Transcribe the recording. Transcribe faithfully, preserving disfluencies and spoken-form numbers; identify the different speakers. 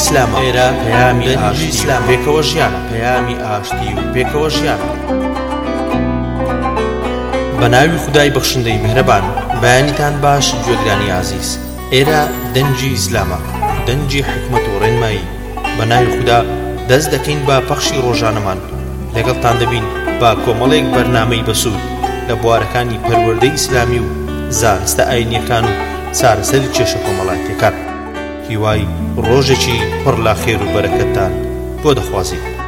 Speaker 1: ئیسلامە ئێرە پەیامی ئاشتی ئیسلام پێکەوە ژیانە پەیامی ئاشتی و پێکەوە ژیانە بە ناوی خودای بەخشندەی میهرەبان بەیانیتان باش گوێگرانی عەزیز ئێرە دەنجی ئیسلامە دەنجی حکمت و ڕێنمایی بە ناوی خوددا دەست دەکەین بە پەخشی ڕۆژانەمان لەگەڵتان دەبین با کۆمەڵێک بەرنامەی بەسوود لە بوارەکانی پەروەردەی ئیسلامی و زانستە ئاینیەکان و چارەسەری کێشە کۆمەڵایەتیەکان هیوای ڕۆژێکی پڕ لە خێر و بەرەکەتتان بۆ دەخوازین